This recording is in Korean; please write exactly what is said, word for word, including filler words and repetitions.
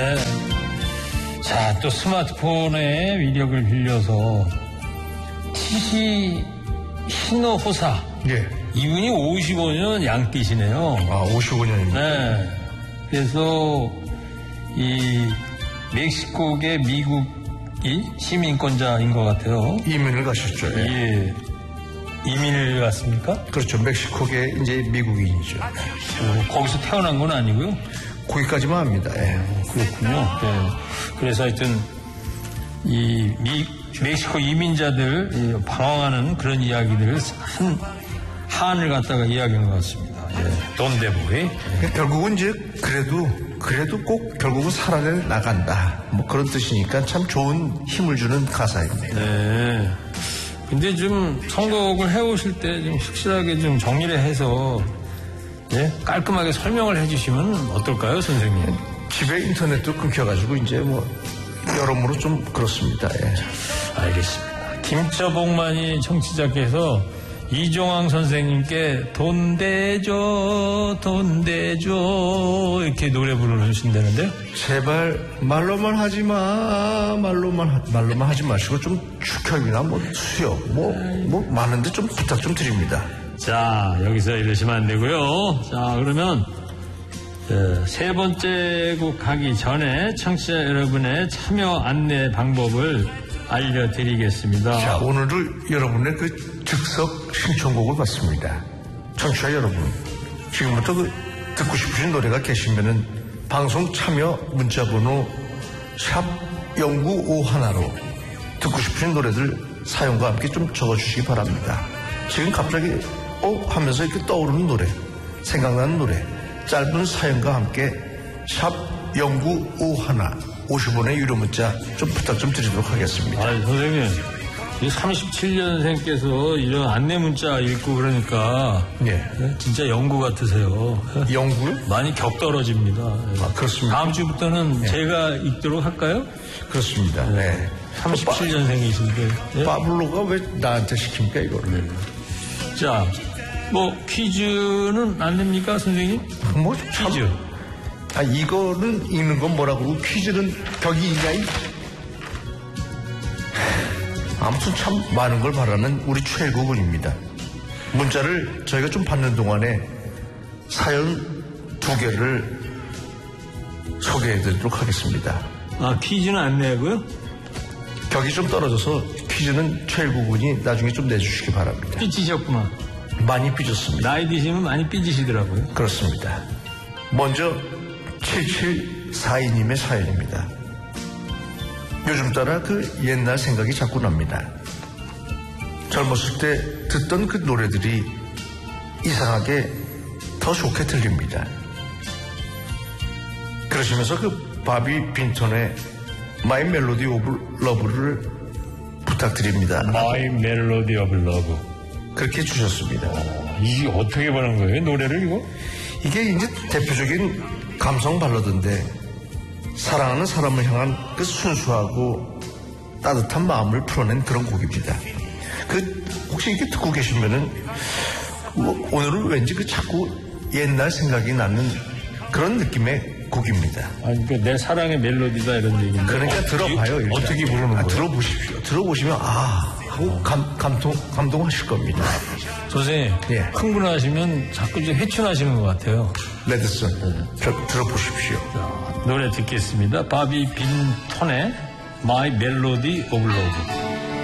네. 자, 또 스마트폰의 위력을 빌려서 티씨 히노호사. 예. 이분이 오십오 년 양띠시네요. 아, 오십오 년입니다. 네. 그래서 이 멕시코계 미국인 시민권자인 것 같아요. 이민을 가셨죠. 예. 예. 이민을 갔습니까? 그렇죠. 멕시코계 이제 미국인이죠. 어, 거기서 태어난 건 아니고요. 거기까지만 합니다. 예. 그렇군요. 네. 그래서 하여튼 이 미, 멕시코 이민자들 방황하는 그런 이야기들을 한 한을 갖다가 이야기한 것 같습니다. 예. 돈데보이. 예. 결국은 이제 그래도 그래도 꼭 결국은 살아내 나간다. 뭐 그런 뜻이니까 참 좋은 힘을 주는 가사입니다. 네. 근데 좀 선곡을 해오실 때 좀 확실하게 좀 정리를 해서 예? 깔끔하게 설명을 해주시면 어떨까요, 선생님? 집에 인터넷도 끊겨가지고 이제 뭐 여러모로 좀 그렇습니다. 예. 알겠습니다. 김처복만이 청취자께서 이종황 선생님께 돈 대줘 돈 대줘 이렇게 노래 부르신다는데요. 제발 말로만 하지 마 말로만 하, 말로만 하지 마시고 좀 축협이나 뭐 수협 뭐 뭐 많은데 좀 부탁 좀 드립니다. 자, 여기서 이러시면 안 되고요. 자, 그러면 그 세 번째 곡 가기 전에 청취자 여러분의 참여 안내 방법을 알려드리겠습니다. 자, 오늘은 여러분의 그 즉석 신청곡을 받습니다. 청취자 여러분, 지금부터 그 듣고 싶으신 노래가 계시면은 방송 참여 문자번호 샵 영구오일로 듣고 싶으신 노래들 사연과 함께 좀 적어주시기 바랍니다. 지금 갑자기 어? 하면서 이렇게 떠오르는 노래, 생각나는 노래, 짧은 사연과 함께 샵 영구오일 오십 원의 유료 문자 좀 부탁 좀 드리도록 하겠습니다. 아, 선생님, 이 삼십칠 년생께서 이런 안내 문자 읽고 그러니까 예. 진짜 연구 같으세요. 연구요? 많이 격떨어집니다. 아, 그렇습니다. 다음 주부터는 예. 제가 읽도록 할까요? 그렇습니다. 네. 삼십칠 년생이신데. 예? 파블로가 왜 나한테 시킵니까 이거를? 네. 자, 뭐 퀴즈는 안 됩니까, 선생님? 뭐 퀴즈. 참, 아, 이거는 읽는 건 뭐라 그러고 퀴즈는 벽이 있냐? 이? 아무튼 참 많은 걸 바라는 우리 최고군입니다. 문자를 저희가 좀 받는 동안에 사연 두 개를 소개해드리도록 하겠습니다. 아, 퀴즈는 안 내고요? 격이 좀 떨어져서 퀴즈는 최고군이 나중에 좀 내주시기 바랍니다. 삐지셨구나. 많이 삐졌습니다. 나이 드시면 많이 삐지시더라고요. 그렇습니다. 먼저 칠칠사이 님의 사연입니다. 요즘 따라 그 옛날 생각이 자꾸 납니다. 젊었을 때 듣던 그 노래들이 이상하게 더 좋게 들립니다. 그러시면서 그 바비 빈턴의 My Melody of Love를 부탁드립니다. My Melody of Love. 그렇게 주셨습니다. 어, 이게 어떻게 보는 거예요? 노래를 이거? 이게 이제 대표적인 감성 발라드인데 사랑하는 사람을 향한 그 순수하고 따뜻한 마음을 풀어낸 그런 곡입니다. 그 혹시 이렇게 듣고 계시면은 뭐 오늘은 왠지 그 자꾸 옛날 생각이 나는 그런 느낌의 곡입니다. 아니, 그 내 사랑의 멜로디다 이런 얘기인데. 그러니까 어, 들어봐요. 일단. 어떻게 부르는 아, 거예요? 들어보십시오. 들어보시면 아 하고 감, 감동, 감동하실 겁니다. 선생님, 예. 흥분하시면 자꾸 좀 회춘하시는 것 같아요. 레드슨 저, 들어보십시오. 자, 노래 듣겠습니다. 바비 빈톤의 My Melody of Love.